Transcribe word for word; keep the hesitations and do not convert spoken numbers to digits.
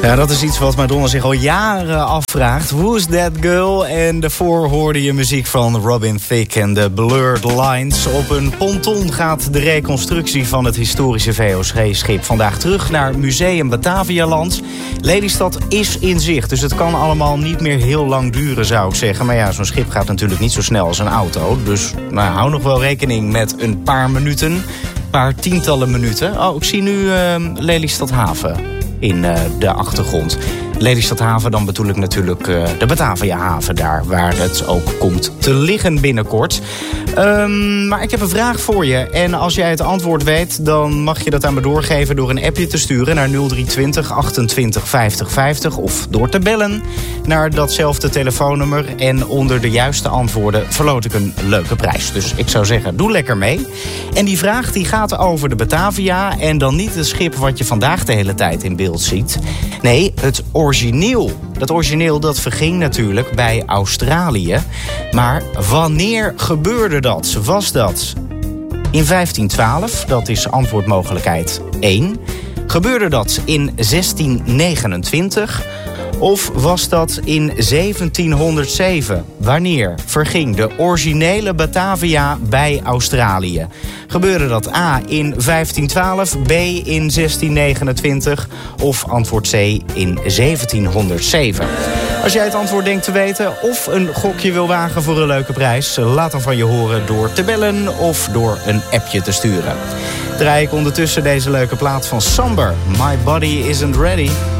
Ja, dat is iets wat Madonna zich al jaren afvraagt. Who's that girl? En daarvoor hoorde je muziek van Robin Thicke en de Blurred Lines. Op een ponton gaat de reconstructie van het historische V O C-schip vandaag terug naar Museum Batavialand. Lelystad is in zicht, dus het kan allemaal niet meer heel lang duren, zou ik zeggen. Maar ja, zo'n schip gaat natuurlijk niet zo snel als een auto. Dus nou, hou nog wel rekening met een paar minuten, een paar tientallen minuten. Oh, ik zie nu uh, Lelystad Haven in uh, de achtergrond. Lelystad Haven, dan bedoel ik natuurlijk uh, de Batavia haven daar, waar het ook komt te liggen binnenkort. Um, maar ik heb een vraag voor je. En als jij het antwoord weet, dan mag je dat aan me doorgeven door een appje te sturen naar nul drie twintig achtentwintig vijftig vijftig of door te bellen naar datzelfde telefoonnummer. En onder de juiste antwoorden verloot ik een leuke prijs. Dus ik zou zeggen, doe lekker mee. En die vraag die gaat over de Batavia en dan niet het schip wat je vandaag de hele tijd in beeld ziet. Nee, het origineel. Dat origineel dat verging natuurlijk bij Australië. Maar wanneer gebeurde dat? Was dat in vijftien twaalf? Dat is antwoordmogelijkheid één. Gebeurde dat in zestien negenentwintig? Of was dat in zeventienhonderdzeven? Wanneer verging de originele Batavia bij Australië? Gebeurde dat A in vijftien twaalf, B in zestien negenentwintig of antwoord C in zeventienhonderdzeven? Als jij het antwoord denkt te weten of een gokje wil wagen voor een leuke prijs, laat dan van je horen door te bellen of door een appje te sturen. Draai ik ondertussen deze leuke plaat van Samber, My Body Isn't Ready.